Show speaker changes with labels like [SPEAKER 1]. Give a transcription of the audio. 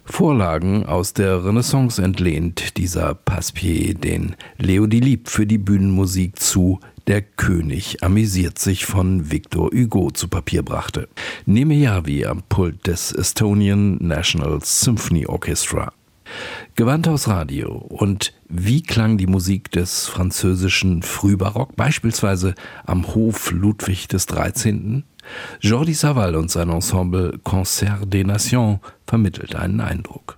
[SPEAKER 1] Vorlagen aus der Renaissance entlehnt dieser Passepied, den Leo Delibes für die Bühnenmusik zu Der König amüsiert sich von Victor Hugo zu Papier brachte. Neme Jarvi am Pult des Estonian National Symphony Orchestra. Gewandhaus Radio. Und wie klang die Musik des französischen Frühbarock, beispielsweise am Hof Ludwig XIII.? Jordi Savall und sein Ensemble Concert des Nations vermittelt einen Eindruck.